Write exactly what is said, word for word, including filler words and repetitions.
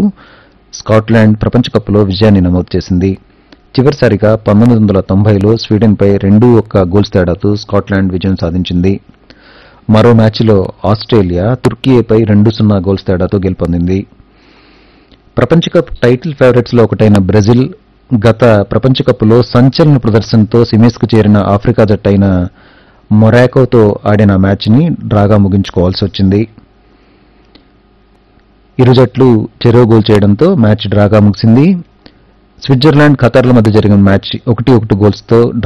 Scotland ప్రపంచ కప్లో విజయాన్ని నమోదు చేసింది. చివరిసారిగా పంతొమ్మిది వందల తొంభైలో స్వీడన్పై రెండు ఒక్క గోల్స్ తేడాతో స్కాట్లాండ్ విజయం సాధించింది. మరో మ్యాచ్లో ఆస్ట్రేలియా తుర్కీపై రెండు సున్నా గోల్స్ తేడాతో గెలుపొందింది. ప్రపంచ కప్ టైటిల్ ఫేవరెట్స్ లో ఒకటైన బ్రెజిల్ గత ప్రపంచ కప్లో సంచలన ప్రదర్శనతో సెమీస్కు చేరిన ఆఫ్రికా జట్టైన మొరాకోతో ఆడిన మ్యాచ్ని డ్రాగా ముగించుకోవాల్సి వచ్చింది. ఇరు జట్లు చెరో గోల్ చేయడంతో మ్యాచ్ డ్రాగా ముగిసింది. స్విట్జర్లాండ్, ఖతార్ల మధ్య జరిగిన మ్యాచ్ ఒకటి ఒకటి గోల్స్తో